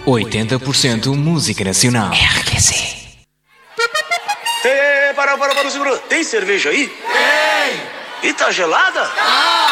80% música nacional. RQC. Para, segura. Tem cerveja aí? Tem! E tá gelada? Ah!